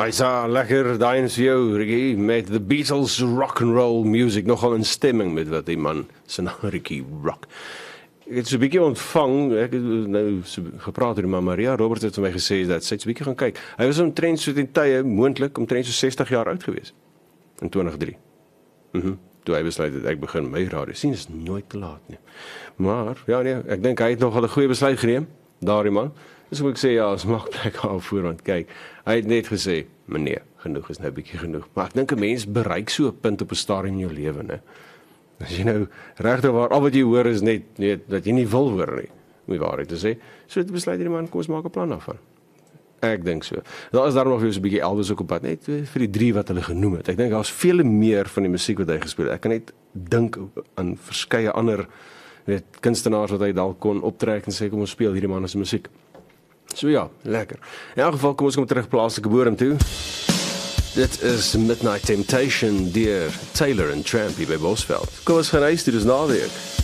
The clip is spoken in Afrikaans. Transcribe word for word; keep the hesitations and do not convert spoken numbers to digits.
Hy sa lekker daai en vir jou, Ricky, met the Beatles rock and roll music, nogal in stemming met wat die man se naam Ricky Rock. Ek het so 'n bietjie ontvang, ek het nou so gepraat oor die Maria Roberts het vir my gesê dat sy het so 'n bietjie gaan kyk. Hy was omtrent so teen tye moontlik omtrent so sestig jaar oud gewees in twintig drie. Mhm. Toe hy besluit het ek begin my radio sien, is nooit te laat nie. Maar ja nee, ek dink hy het nogal 'n goeie besluit geneem, daardie man. Dus moet ek sê ja, ons maak plek af voor want kyk, hy het net gesê, meneer, genoeg is nou 'n bietjie genoeg. Maar ek dink 'n mens bereik so 'n punt op 'n stadium in jou lewe, né? As jy nou regtig waar al wat jy hoor is net net dat jy nie wil hoor nie, om die waarheid te sê. So het besluit hierdie man, kom ons maak 'n plan daarvan. Ek dink so. Daar is daar nog weer so 'n bietjie elders ook op pad, net vir die drie wat hulle genoem het. Ek dink daar's vele meer van die musiek wat hy gespeel het. Ek kan net dink aan verskeie ander weet kunstenaars wat hy dalk kon optrek en sê kom ons speel hierdie man se musiek. So ja, lekker. In elk geval kom ons kom terug plaaslike bodem toe. Dit is Midnight Temptation deur Taylor and Trampy by Bosveld. Kom ons gaan huis toe, dis naweek.